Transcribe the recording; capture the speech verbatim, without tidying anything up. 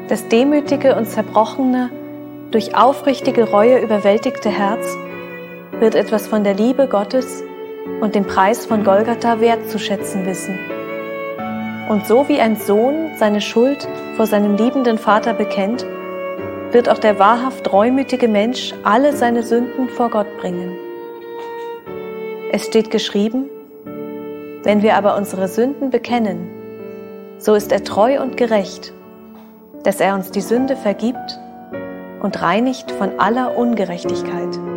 Das demütige und zerbrochene, durch aufrichtige Reue überwältigte Herz wird etwas von der Liebe Gottes und dem Preis von Golgatha wertzuschätzen wissen. Und so wie ein Sohn seine Schuld vor seinem liebenden Vater bekennt, wird auch der wahrhaft reumütige Mensch alle seine Sünden vor Gott bringen. Es steht geschrieben: Wenn wir aber unsere Sünden bekennen, so ist er treu und gerecht, dass er uns die Sünde vergibt und reinigt von aller Ungerechtigkeit.